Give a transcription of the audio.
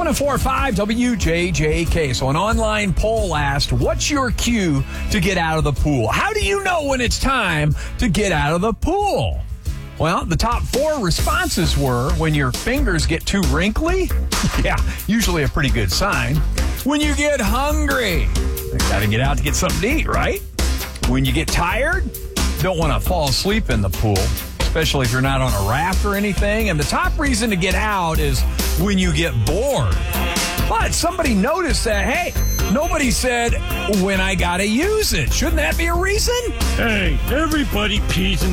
1045 WJJK. So an online poll asked, what's your cue to get out of the pool? How do you know when it's time to get out of the pool? Well, the top 4 responses were when your fingers get too wrinkly. Yeah, usually a pretty good sign. When you get hungry. You got to get out to get something to eat, right? When you get tired, don't want to fall asleep in the pool, especially if you're not on a raft or anything. And the top reason to get out is when you get bored. But somebody noticed that, hey, nobody said when I got to use it. Shouldn't that be a reason? Hey, everybody pees in